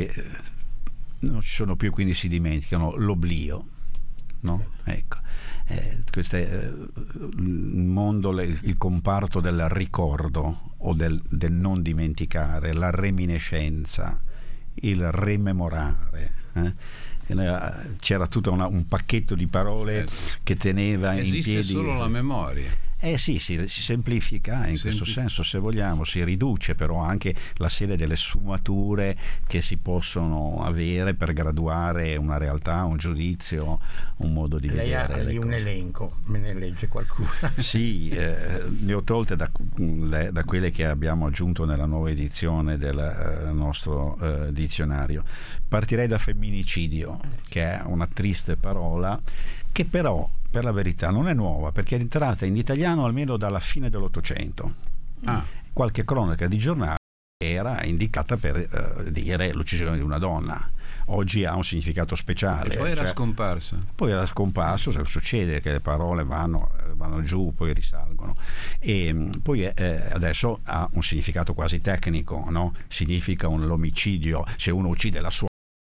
che non ci sono più, quindi si dimenticano, l'oblio, no? Ecco, questo è il mondo, il comparto del ricordo o del non dimenticare, la reminiscenza, il rimemorare. C'era tutto un pacchetto di parole che teneva in piedi. Esiste solo la memoria. Sì, si semplifica in questo senso, se vogliamo, si riduce però anche la serie delle sfumature che si possono avere per graduare una realtà, un giudizio, un modo di vedere. Lei ha un elenco, me ne legge qualcuno? Sì, ne ho tolte da quelle che abbiamo aggiunto nella nuova edizione del nostro dizionario. Partirei da femminicidio, che è una triste parola che però per la verità non è nuova, perché è entrata in italiano almeno dalla fine dell'Ottocento. Qualche cronaca di giornale era indicata per dire l'uccisione di una donna. Oggi ha un significato speciale. E poi era scomparsa. Poi era scomparso, succede che le parole vanno giù, poi risalgono. E poi adesso ha un significato quasi tecnico, no? Significa l'omicidio, se uno uccide la sua.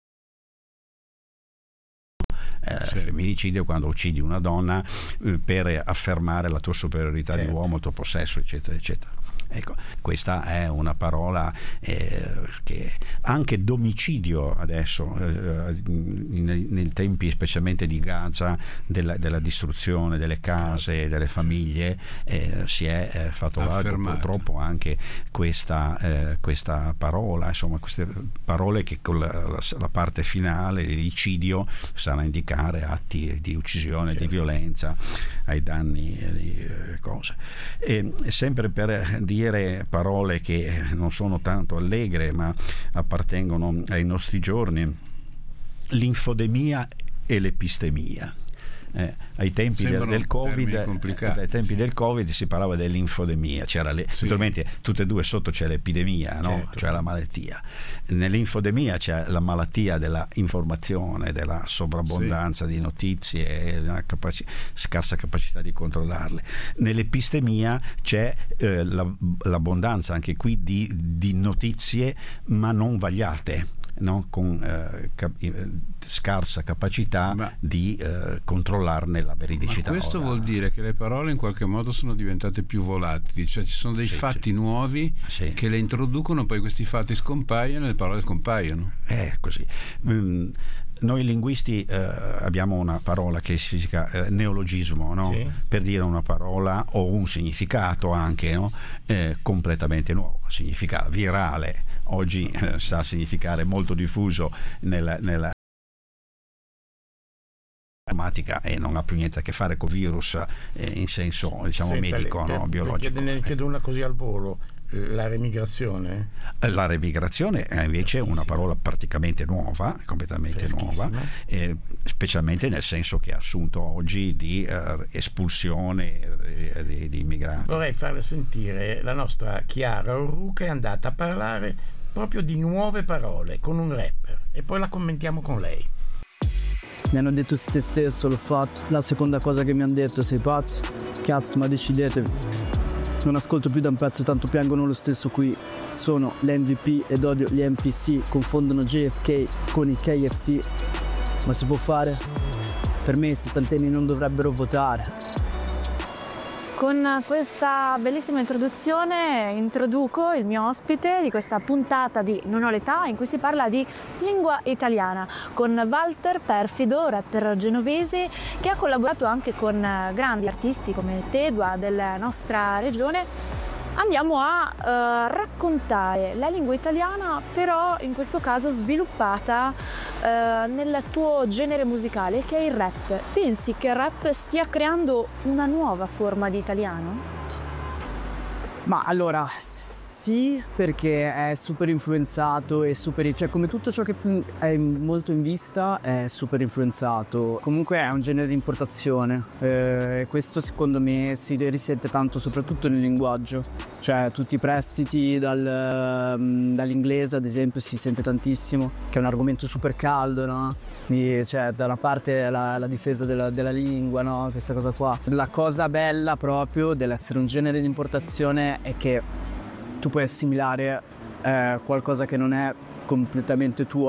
Femminicidio quando uccidi una donna per affermare la tua superiorità di uomo, il tuo possesso, eccetera eccetera. Ecco, questa è una parola che anche domicidio adesso nei tempi specialmente di Gaza, della distruzione delle case, delle famiglie, si è fatto valere purtroppo anche questa parola, insomma queste parole che con la parte finale dell'icidio stanno a indicare atti di uccisione, di violenza ai danni di cose. E sempre per dire parole che non sono tanto allegre ma appartengono ai nostri giorni, l'infodemia e l'epistemia. Ai tempi del Covid si parlava dell'infodemia, c'era naturalmente tutte e due sotto c'è l'epidemia, no? Certo. Cioè la malattia. Nell'infodemia c'è la malattia della informazione, della sovrabbondanza di notizie e della scarsa capacità di controllarle. Nell'epistemia c'è l'abbondanza anche qui di notizie ma non vagliate, no? Con scarsa capacità di controllarne la veridicità. Ma questo vuol dire che le parole in qualche modo sono diventate più volatili, cioè ci sono dei fatti nuovi che le introducono, poi questi fatti scompaiono e le parole scompaiono. È così. Noi linguisti abbiamo una parola che significa neologismo, no? Per dire una parola o un significato anche, no? Completamente nuovo, significa virale. Oggi sta a significare molto diffuso nella informatica e non ha più niente a che fare con virus in senso medico, no? Biologico. Ne chiedo una così al volo. La remigrazione? La remigrazione è invece una parola praticamente nuova, completamente nuova, specialmente nel senso che ha assunto oggi di espulsione di immigrati. Vorrei farle sentire la nostra Chiara Orru, che è andata a parlare proprio di nuove parole con un rapper e poi la commentiamo con lei. Mi hanno detto sei te stesso, l'ho fatto. La seconda cosa che mi hanno detto: sei pazzo? Cazzo, ma decidetevi. Non ascolto più da un pezzo, tanto piangono lo stesso qui. Sono l'MVP ed odio gli NPC. Confondono JFK con i KFC. Ma si può fare? Per me i settantenni non dovrebbero votare. Con questa bellissima introduzione introduco il mio ospite di questa puntata di Non ho l'età, in cui si parla di lingua italiana con Walter Perfido, rapper genovese che ha collaborato anche con grandi artisti come Tedua della nostra regione. Andiamo a raccontare la lingua italiana, però in questo caso sviluppata nel tuo genere musicale, che è il rap. Pensi che il rap stia creando una nuova forma di italiano? Ma allora sì, perché è super influenzato e cioè come tutto ciò che è molto in vista è super influenzato. Comunque è un genere di importazione, questo secondo me si risente tanto soprattutto nel linguaggio, cioè tutti i prestiti dall'inglese ad esempio si sente tantissimo, che è un argomento super caldo, no? Cioè da una parte la difesa della lingua, no? Questa cosa qua. La cosa bella proprio dell'essere un genere di importazione è che tu puoi assimilare qualcosa che non è completamente tuo